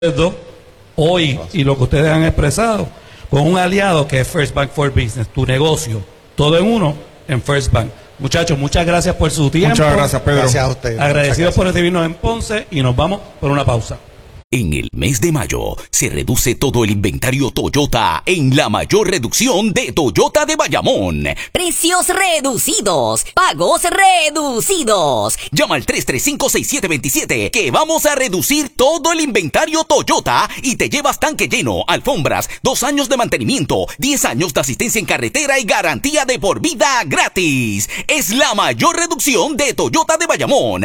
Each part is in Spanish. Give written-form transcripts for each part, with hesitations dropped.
dos hoy y lo que ustedes han expresado con un aliado que es First Bank for Business, tu negocio, todo en uno en First Bank. Muchachos, muchas gracias por su tiempo. Muchas gracias, Pedro. Gracias a usted. Agradecidos por recibirnos en Ponce y nos vamos por una pausa. En el mes de mayo se reduce todo el inventario Toyota en la mayor reducción de Toyota de Bayamón. Precios reducidos, pagos reducidos. Llama al 335-6727 que vamos a reducir todo el inventario Toyota y te llevas tanque lleno, alfombras, 2 años de mantenimiento, 10 años de asistencia en carretera y garantía de por vida gratis. Es la mayor reducción de Toyota de Bayamón.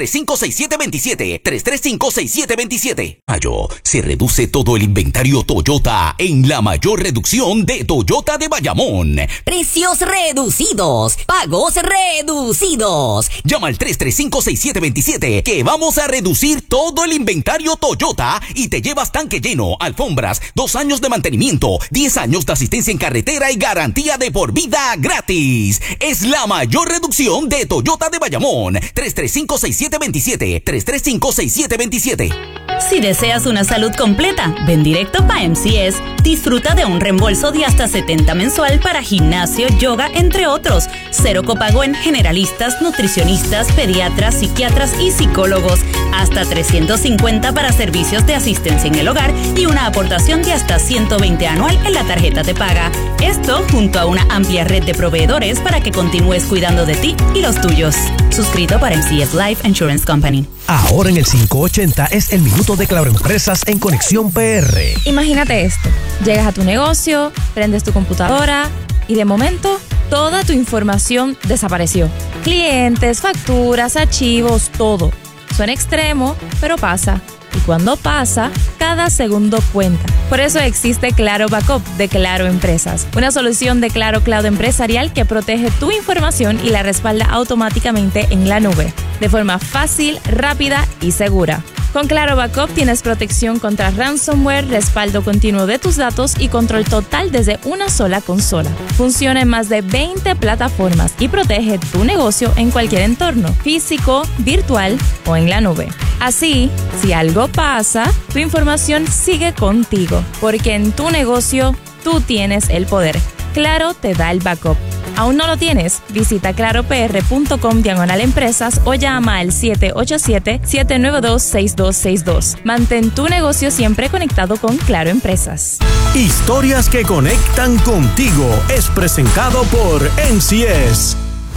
335-6727, 335-6727. Mayo se reduce todo el inventario Toyota en la mayor reducción de Toyota de Bayamón. Precios reducidos, pagos reducidos. Llama al 335-6727 que vamos a reducir todo el inventario Toyota y te llevas tanque lleno, alfombras, 2 años de mantenimiento, 10 años de asistencia en carretera y garantía de por vida gratis. Es la mayor reducción de Toyota de Bayamón. 335-6727, 335-6727. Si deseas una salud completa, ven directo pa' MCS. Disfruta de un reembolso de hasta 70 mensual para gimnasio, yoga, entre otros. 0 copago en generalistas, nutricionistas, pediatras, psiquiatras y psicólogos. Hasta 350 para servicios de asistencia en el hogar y una aportación de hasta 120 anual en la tarjeta de paga. Esto junto a una amplia red de proveedores para que continúes cuidando de ti y los tuyos. Suscrito para MCS Life Insurance Company. Ahora en el 580 es el minuto de Claro Empresas en Conexión PR. Imagínate esto, llegas a tu negocio, prendes tu computadora y de momento toda tu información desapareció. Clientes, facturas, archivos, todo. Suena extremo, pero pasa. Y cuando pasa, cada segundo cuenta. Por eso existe Claro Backup de Claro Empresas, una solución de Claro Cloud empresarial que protege tu información y la respalda automáticamente en la nube, de forma fácil, rápida y segura. Con Claro Backup tienes protección contra ransomware, respaldo continuo de tus datos y control total desde una sola consola. Funciona en más de 20 plataformas y protege tu negocio en cualquier entorno, físico, virtual o en la nube. Así, si algo pasa, tu información sigue contigo, porque en tu negocio tú tienes el poder. Claro te da el backup. ¿Aún no lo tienes? Visita claropr.com/empresas o llama al 787-792-6262. Mantén tu negocio siempre conectado con Claro Empresas. Historias que conectan contigo es presentado por MCS.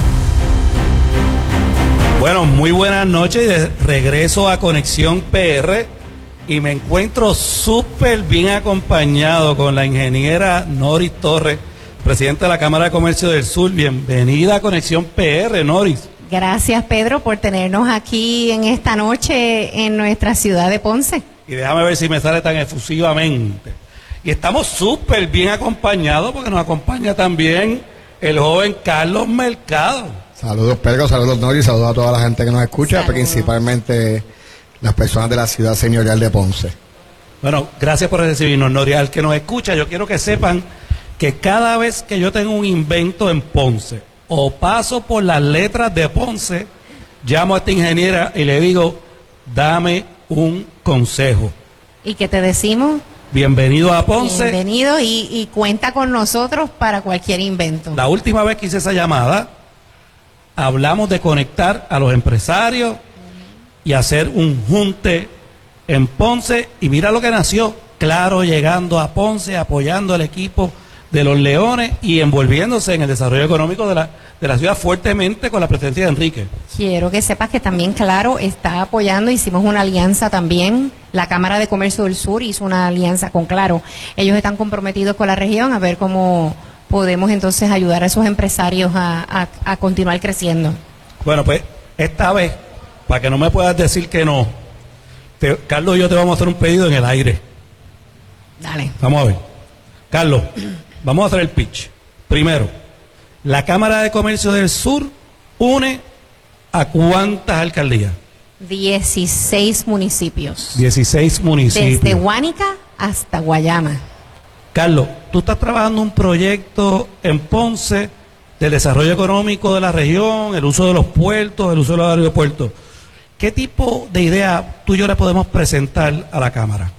Bueno, muy buenas noches y de regreso a Conexión PR y me encuentro súper bien acompañado con la ingeniera Noris Torres, presidenta de la Cámara de Comercio del Sur. Bienvenida a Conexión PR, Noris. Gracias, Pedro, por tenernos aquí en esta noche en nuestra ciudad de Ponce. Y déjame ver si me sale tan efusivamente. Y estamos súper bien acompañados porque nos acompaña también el joven Carlos Mercado. Saludos, Pedro, saludos, Nori, saludos a toda la gente que nos escucha, Saludos. Principalmente las personas de la ciudad señorial de Ponce. Bueno, gracias por recibirnos, Noris. Al que nos escucha, yo quiero que sepan que cada vez que yo tengo un invento en Ponce o paso por las letras de Ponce, llamo a esta ingeniera y le digo, dame un consejo. ¿Y qué te decimos? Bienvenido a Ponce. Bienvenido y cuenta con nosotros para cualquier invento. La última vez que hice esa llamada, hablamos de conectar a los empresarios y hacer un junte en Ponce. Y mira lo que nació. Claro, llegando a Ponce, apoyando al equipo de los Leones y envolviéndose en el desarrollo económico de la ciudad fuertemente con la presencia de Enrique. Quiero que sepas que también Claro está apoyando, hicimos una alianza también, la Cámara de Comercio del Sur hizo una alianza con Claro. Ellos están comprometidos con la región a ver cómo podemos entonces ayudar a esos empresarios a continuar creciendo. Bueno, pues esta vez, para que no me puedas decir que no, Carlos y yo te vamos a hacer un pedido en el aire. Dale. Vamos a ver. Carlos, vamos a hacer el pitch. Primero, la Cámara de Comercio del Sur une ¿a cuántas alcaldías? 16 municipios. 16 municipios. Desde Guánica hasta Guayama. Carlos, tú estás trabajando un proyecto en Ponce del desarrollo económico de la región, el uso de los puertos, el uso de los aeropuertos. ¿Qué tipo de idea tú y yo le podemos presentar a la Cámara?